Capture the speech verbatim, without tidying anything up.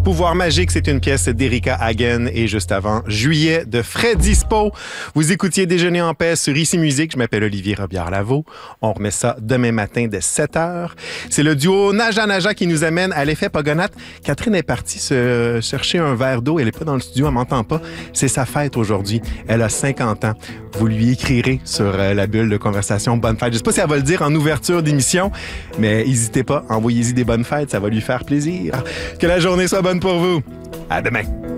Pouvoir magique, c'est une pièce d'Erika Hagen et juste avant, Juillet de Fred Dispo. Vous écoutiez Déjeuner en paix sur Ici Musique. Je m'appelle Olivier Robillard-Lavaux. On remet ça demain matin dès sept heures. C'est le duo Naja Naja qui nous amène à l'effet Pogonat. Catherine est partie se chercher un verre d'eau. Elle n'est pas dans le studio, elle m'entend pas. C'est sa fête aujourd'hui. Elle a cinquante ans. Vous lui écrirez sur la bulle de conversation bonne fête. Je sais pas si elle va le dire en ouverture d'émission, mais n'hésitez pas, envoyez-y des bonnes fêtes, ça va lui faire plaisir. Que la journée soit bonne pour vous. À demain.